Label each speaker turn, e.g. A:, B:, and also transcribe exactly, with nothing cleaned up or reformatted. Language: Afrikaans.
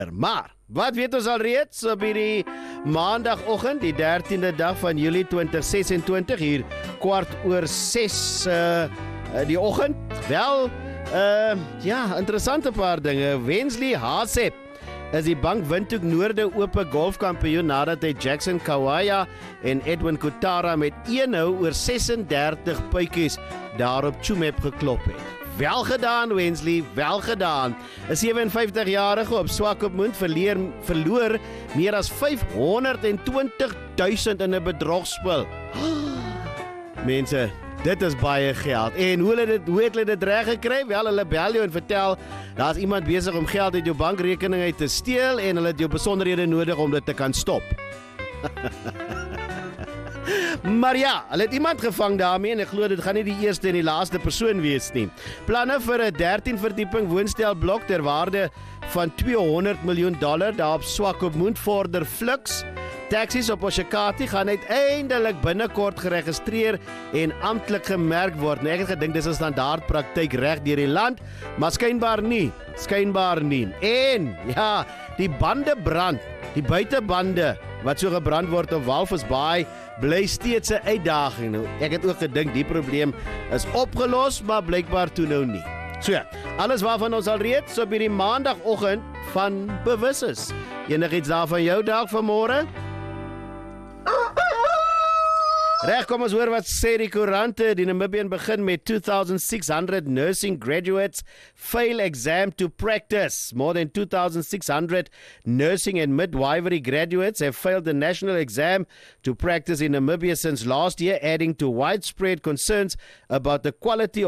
A: Maar, wat weet ons al reeds op hierdie maandagoggend, die dertiende dag van Julie twintig sesentwintig, hier kwart oor ses uh, die oggend? Wel, uh, ja, interessante paar dinge. Wensley Hasep is die Bank Windhoek Noorde Ope golfkampioen nadat hy Jackson Kawaya en Edwin Kutara met een hou oor sesendertig puitjies daarop Chumep geklop het. Wel gedaan, Wensley, wel gedaan. 'n sewenvyftig-jarige op Swakopmund verleer, verloor meer as vyfhonderdtwintig duisend in 'n bedrogspel. Mense, dit is baie geld. En hoe, hulle dit, hoe het hulle dit reg gekry? Wel, hulle bel jou en vertel, daar's iemand besig om geld uit jou bankrekening uit te steel en hulle het jou besonderhede nodig om dit te kan stop. Maar ja, hulle het iemand gevang daarmee en ek glo dit gaan nie die eerste en die laaste persoon wees nie. Planne vir 'n dertien verdieping woonstelblok ter waarde van tweehonderd miljoen dollar daar op Swakopmund vorder fliks. Taxis op Oshakati gaan uiteindelik binnekort geregistreer en amptelik gemerk word. Nou, ek het gedink dis 'n standaard praktyk reg deur die land, maar skynbaar nie. Skynbaar nie. En ja, die bande brand, die buitebande wat so gebrand word op Walvis Bay, bly steeds 'n uitdaging. Nou, ek het ook gedink die probleem is opgelos, maar blykbaar toe nou nie. So ja, alles waarvan ons al reeds op hierdie maandagoggend van bewus is. Enigiets daarvan jou dag vanmôre? Reg, kom ons hoor wat sê die koerante. Die Namibian begin met two thousand six hundred nursing graduates fail exam to practice. More than two thousand six hundred nursing and midwifery graduates have failed the national exam to practice in Namibia since last year, adding to widespread concerns about the quality